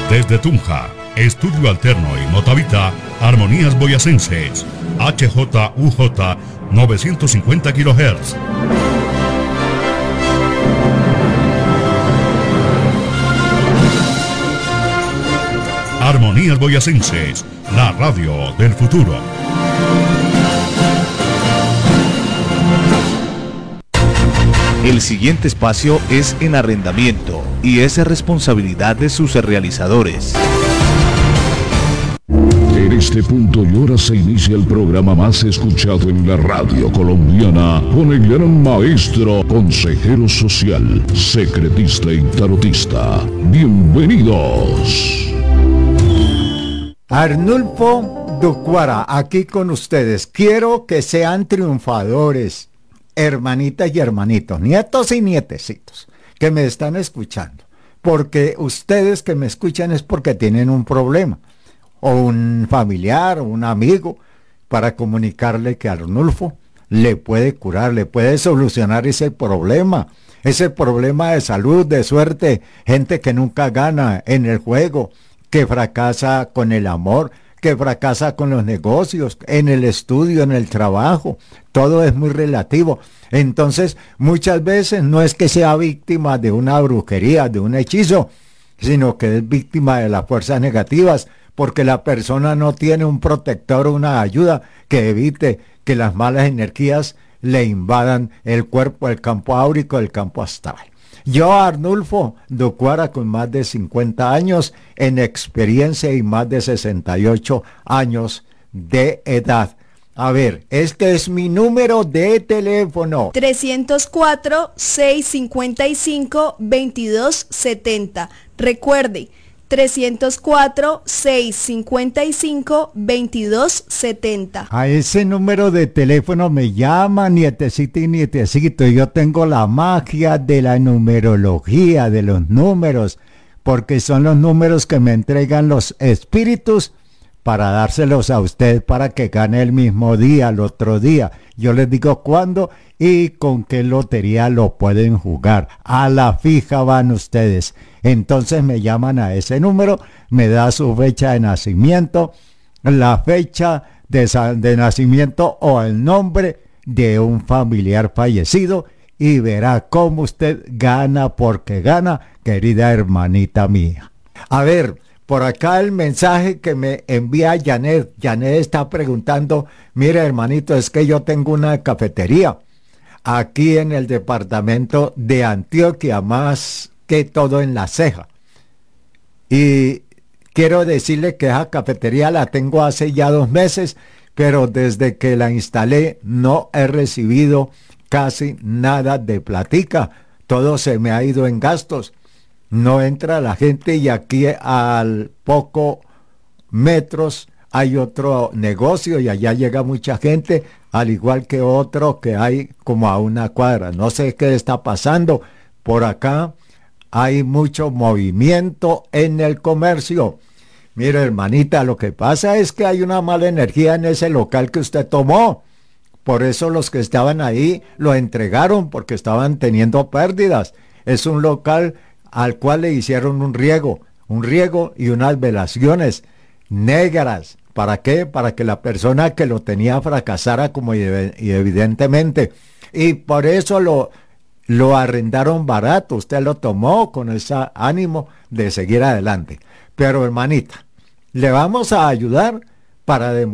Desde Tunja, Estudio Alterno y Motavita, Armonías Boyacenses, HJUJ 950 kHz. Armonías Boyacenses, la radio del futuro. El siguiente espacio es en arrendamiento y es responsabilidad de sus realizadores. En este punto y hora se inicia el programa más escuchado en la radio colombiana con el gran maestro, consejero social, secretista y tarotista. Bienvenidos. Arnulfo Ducuara, aquí con ustedes. Quiero que sean triunfadores, hermanitas y hermanitos, nietos y nietecitos, que me están escuchando. Porque ustedes que me escuchan es porque tienen un problema, o un familiar, o un amigo, para comunicarle que Arnulfo le puede curar, le puede solucionar ese problema de salud, de suerte, gente que nunca gana en el juego, que fracasa con el amor, que fracasa con los negocios, en el estudio, en el trabajo. Todo es muy relativo. Entonces, muchas veces no es que sea víctima de una brujería, de un hechizo, sino que es víctima de las fuerzas negativas, porque la persona no tiene un protector, una ayuda que evite que las malas energías le invadan el cuerpo, el campo áurico, el campo astral. Yo, Arnulfo Ducuara, con más de 50 años en experiencia y más de 68 años de edad. A ver, este es mi número de teléfono. 304-655-2270. Recuerde, 304-655-2270. A ese número de teléfono me llama, nietecita y nietecito. Yo tengo la magia de la numerología, de los números, porque son los números que me entregan los espíritus para dárselos a usted para que gane el mismo día, el otro día. Yo les digo cuándo y con qué lotería lo pueden jugar. A la fija van ustedes. Entonces me llaman a ese número, me da su fecha de nacimiento, la fecha de nacimiento o el nombre de un familiar fallecido y verá cómo usted gana porque gana, querida hermanita mía. A ver, por acá el mensaje que me envía Janet. Janet está preguntando, mire hermanito, es que yo tengo una cafetería aquí en el departamento de Antioquia, más que todo en La Ceja. Y quiero decirle que esa cafetería la tengo hace ya 2 meses, pero desde que la instalé no he recibido casi nada de platica. Todo se me ha ido en gastos. No entra la gente y aquí al poco metros hay otro negocio y allá llega mucha gente, al igual que otro que hay como a 1 cuadra. No sé qué está pasando. Por acá hay mucho movimiento en el comercio. Mire, hermanita, lo que pasa es que hay una mala energía en ese local que usted tomó. Por eso los que estaban ahí lo entregaron, porque estaban teniendo pérdidas. Es un local al cual le hicieron un riego y unas velaciones negras. ¿Para qué? Para que la persona que lo tenía fracasara como evidentemente. Y por eso lo arrendaron barato. Usted lo tomó con ese ánimo de seguir adelante. Pero hermanita, le vamos a ayudar para demostrar